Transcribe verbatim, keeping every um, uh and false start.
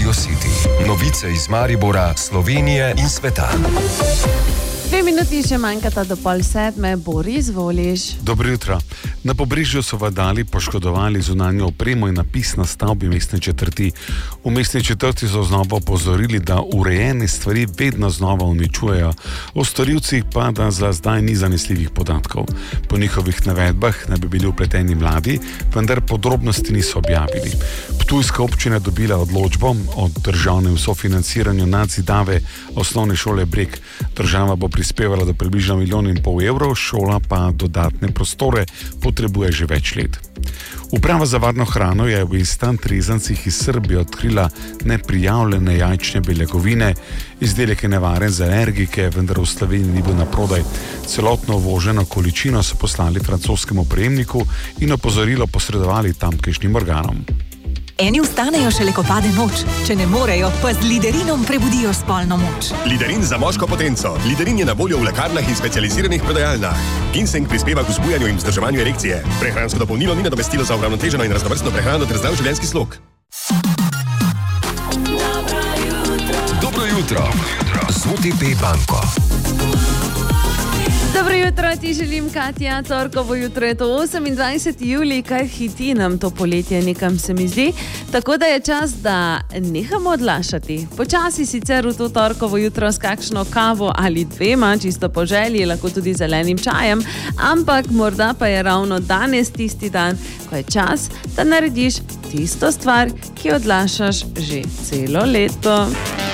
Radio City. Novice iz Maribora, Slovenije in sveta. Dve minuti še manjkata do pol sedme. Boris, voliš? Dobro jutro. Na Pobrežju so vadali poškodovali zunanjo opremo in napis na stavbi mestne četrti. V mestni četrti so znova opozorili, da urejene stvari vedno znova uničujejo. O storilcih pa, da za zdaj ni zanesljivih podatkov. Po njihovih navedbah naj bi bili vpleteni mladi, vendar podrobnosti niso objavili. Ptujska občina je dobila odločbo o državnem sofinanciranju nadzidave osnovne šole Breg. Država bo prispevala do približno milijon in pol evrov, šola pa dodatne prostore potrebuje že več let. Uprava za varno hrano je v instant rezancih iz Srbije odkrila neprijavljene jajčne beljakovine. Izdelek je nevaren za alergike, vendar v Sloveniji ni bil na prodaj. Celotno uvoženo količino so poslali francoskemu prejemniku in opozorilo posredovali tamkajšnjim organom. Eni vstanejo šele, ko pade noč, če ne morejo, pa z Liderinom prebudijo spolno moč. Liderin za moško potenco. Liderin je na voljo v lekarnah in specializiranih prodajalnah. Ginseng prispeva k vzbujanju in vzdrževanju erekcije. Prehransko dopolnilo ni nadomestilo za uravnoteženo in raznovrstno prehrano ter zdrav življenjski slog. Dobro jutro. Z O T P banko. Dobro jutro, ti želim, Katja. Torkovo jutro je to osemindvajseti julij, kar hiti nam to poletje, nekam se mi zdi. Tako da je čas, da nehamo odlašati. Počasi sicer v to torkovo jutro s kakšno kavo ali dvema, čisto po želji, lahko tudi zelenim čajem, ampak morda pa je ravno danes tisti dan, ko je čas, da narediš tisto stvar, ki odlašaš že celo leto.